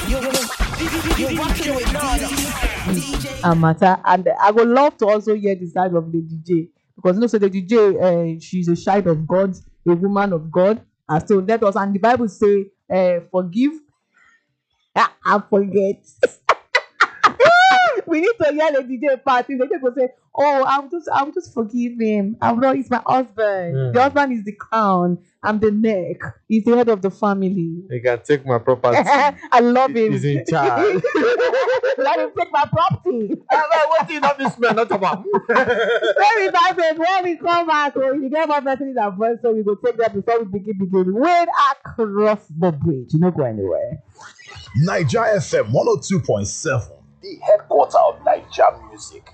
You're rocking with Matter, and I would love to also hear the side of the DJ, because you know, so the DJ, she's a child of God, a woman of God, and so let us. And the Bible say, forgive and forget. We need to hear the DJ party. The DJ will say, "Oh, I'll just forgive him. I'm not. He's my husband. The husband is the crown. I'm the neck. He's the head of the family. He can take my property. I love him. He's in charge. Let him take my property." What do you know this man not about? Very nice. When we come back, if you get more person in that voice, so we go take that before we begin. When across the bridge, you don't go anywhere. Niger FM 102.7, the headquarter of Niger music.